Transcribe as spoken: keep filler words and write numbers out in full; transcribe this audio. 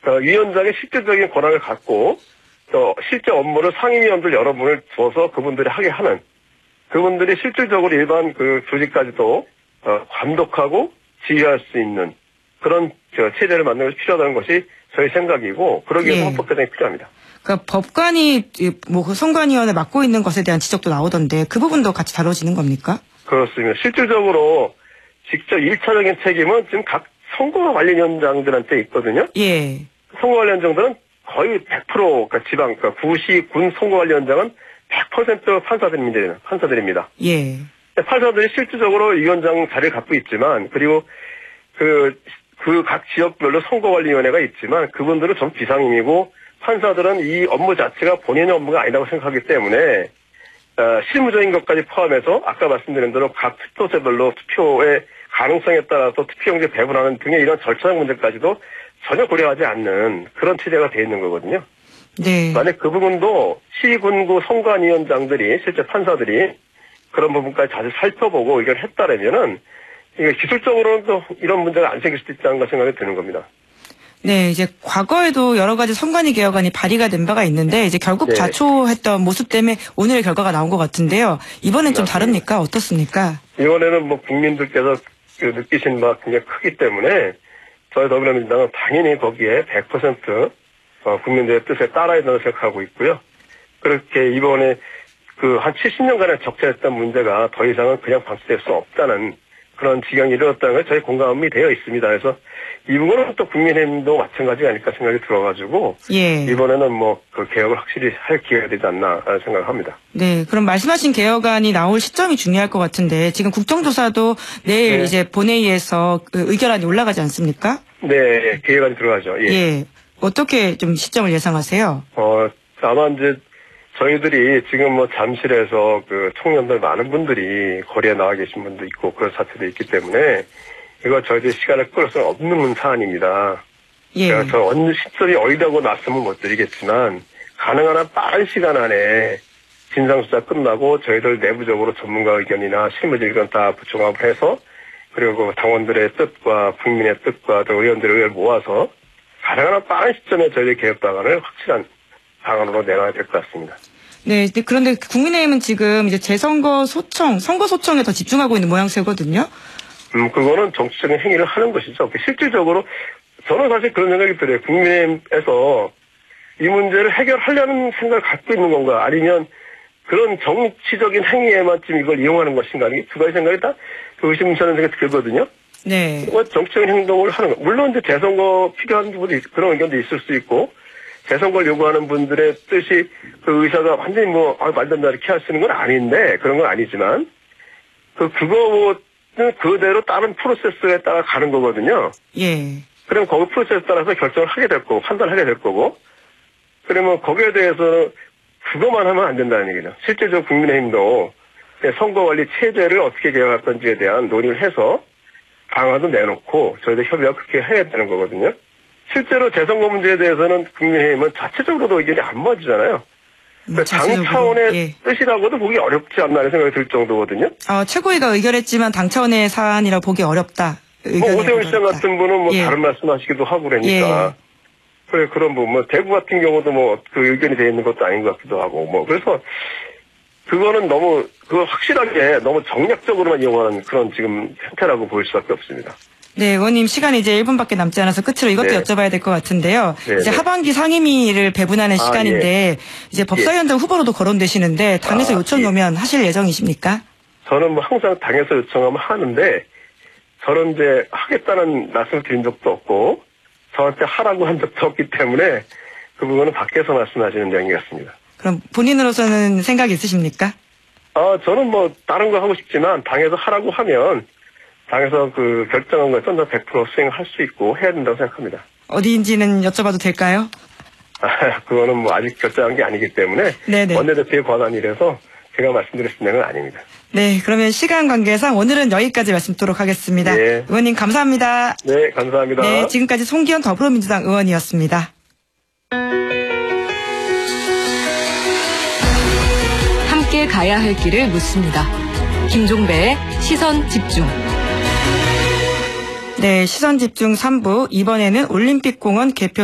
어, 위원장의 실질적인 권한을 갖고 또 실제 업무를 상임위원들 여러분을 두어서 그분들이 하게 하는 그분들이 실질적으로 일반 그 조직까지도 어, 감독하고 지휘할 수 있는 그런 저 체제를 만드는 것이 필요하다는 것이 저희 생각이고 그러기 위해서 예. 헌법 개정이 필요합니다. 그러니까 법관이 뭐 선관위원회 맡고 있는 것에 대한 지적도 나오던데 그 부분도 같이 다뤄지는 겁니까? 그렇습니다. 실질적으로 직접 일차적인 책임은 지금 각 선거관리위원장들한테 있거든요. 예. 선거관리위원장들은 거의 백 퍼센트 그러니까 지방, 그러니까 구시, 군 선거관리위원장은 백 퍼센트 판사들입니다. 판사들입니다. 예. 판사들이 실질적으로 위원장 자리를 갖고 있지만 그리고 그, 그 각 지역별로 선거관리위원회가 있지만 그분들은 전 비상임이고 판사들은 이 업무 자체가 본인의 업무가 아니라고 생각하기 때문에 어, 실무적인 것까지 포함해서 아까 말씀드린 대로 각 투표제별로 투표의 가능성에 따라서 투표용지 배분하는 등의 이런 절차적 문제까지도 전혀 고려하지 않는 그런 체제가 되어 있는 거거든요. 네. 만약 그 부분도 시군구 선관위원장들이 실제 판사들이 그런 부분까지 자주 살펴보고 의견을 했다라면은 이게 기술적으로는 또 이런 문제가 안 생길 수도 있다는 생각이 드는 겁니다. 네, 이제 과거에도 여러 가지 선관위 개혁안이 발의가 된 바가 있는데 이제 결국 네. 좌초했던 모습 때문에 오늘의 결과가 나온 것 같은데요. 이번엔 좀 다릅니까? 어떻습니까? 이번에는 뭐 국민들께서 그 느끼신 바가 굉장히 크기 때문에 저희 더불어민주당은 당연히 거기에 백 퍼센트 어, 국민들의 뜻에 따라야 된다고 생각하고 있고요. 그렇게 이번에 그 한 칠십 년간의 적체했던 문제가 더 이상은 그냥 방치될 수 없다는 그런 지경이 이르렀다는 게 저희 공감이 되어 있습니다. 그래서 이 부분은 또 국민의힘도 마찬가지가 아닐까 생각이 들어가지고 예. 이번에는 뭐 그 개혁을 확실히 할 기회가 되지 않나 생각을 합니다. 네, 그럼 말씀하신 개혁안이 나올 시점이 중요할 것 같은데 지금 국정조사도 내일 네. 이제 본회의에서 그 의결안이 올라가지 않습니까? 네, 개혁안이 들어가죠. 예. 예. 어떻게 좀 시점을 예상하세요? 어, 아마 이제 저희들이 지금 뭐 잠실에서 그 청년들 많은 분들이 거리에 나와 계신 분도 있고 그런 사태도 있기 때문에 이거 저희들이 시간을 끌을 수는 없는 사안입니다. 예. 제가 저 어느 시점이 어디다고 말씀을 못 드리겠지만 가능한 한 빠른 시간 안에 진상조사 끝나고 저희들 내부적으로 전문가 의견이나 실무적 의견 다 부종합을 해서 그리고 당원들의 뜻과 국민의 뜻과 또 의원들의 의견을 모아서 가능한 한 빠른 시점에 저희들 개혁 방안을 확실한 방안으로 내놔야 될 것 같습니다. 네, 그런데 국민의힘은 지금 이제 재선거 소청, 선거 소청에 더 집중하고 있는 모양새거든요. 음, 그거는 정치적인 행위를 하는 것이죠. 실질적으로 저는 사실 그런 생각이 들어요. 국민의힘에서 이 문제를 해결하려는 생각을 갖고 있는 건가 아니면 그런 정치적인 행위에만 지금 이걸 이용하는 것인가 이 두 가지 생각이 다 의심스러운 생각이 들거든요. 네. 정치적인 행동을 하는 거. 물론 이제 재선거 필요한 부분도 있, 그런 의견도 있을 수 있고 재선거를 요구하는 분들의 뜻이 그 의사가 완전히 뭐 아, 말도 안 되는 이렇게 할 수 있는 건 아닌데 그런 건 아니지만 그 그거는 그대로 다른 프로세스에 따라 가는 거거든요. 예. 그럼 거기 프로세스에 따라서 결정을 하게 될 거고 판단하게 될 거고 그러면 거기에 대해서 그것만 하면 안 된다는 얘기죠. 실제적으로 국민의힘도 선거관리 체제를 어떻게 개혁할 건지에 대한 논의를 해서 방안도 내놓고 저희들 협의가 그렇게 해야 되는 거거든요. 실제로 재선거 문제에 대해서는 국민의힘은 자체적으로도 의견이 안 맞잖아요. 그러니까 당 차원의 예. 뜻이라고도 보기 어렵지 않나 하는 생각이 들 정도거든요. 어, 최고위가 의결했지만 당 차원의 사안이라고 보기 어렵다. 뭐 오세훈 시장 같은 분은 뭐 예. 다른 말씀하시기도 하고 그러니까. 예. 그래 그런 부분 뭐 대구 같은 경우도 뭐 그 의견이 돼 있는 것도 아닌 것 같기도 하고 뭐 그래서 그거는 너무 그거 확실하게 너무 정략적으로만 이용하는 그런 지금 형태라고 보일 수밖에 없습니다. 네, 의원님 시간이 이제 일 분밖에 남지 않아서 끝으로 이것도 네. 여쭤봐야 될 것 같은데요. 네, 이제 네. 하반기 상임위를 배분하는 아, 시간인데 예. 이제 법사위원장 예. 후보로도 거론되시는데 당에서 아, 요청이 오면 예. 하실 예정이십니까? 저는 뭐 항상 당에서 요청하면 하는데 저는 이제 하겠다는 말씀을 드린 적도 없고 저한테 하라고 한 적도 없기 때문에 그 부분은 밖에서 말씀하시는 내용이 같습니다. 그럼 본인으로서는 생각이 있으십니까? 아, 저는 뭐 다른 거 하고 싶지만 당에서 하라고 하면 당에서 그 결정한 것은 백 퍼센트 수행할 수 있고 해야 된다고 생각합니다. 어디인지는 여쭤봐도 될까요? 아, 그거는 뭐 아직 결정한 게 아니기 때문에 네네. 원내대표의 권한이라서 제가 말씀드릴 수 있는 건 아닙니다. 네, 그러면 시간 관계상 오늘은 여기까지 말씀 드리도록 하겠습니다. 네. 의원님 감사합니다. 네, 감사합니다. 네, 지금까지 송기현 더불어민주당 의원이었습니다. 함께 가야 할 길을 묻습니다. 김종배의 시선 집중. 네, 시선 집중 삼 부 이번에는 올림픽공원 개표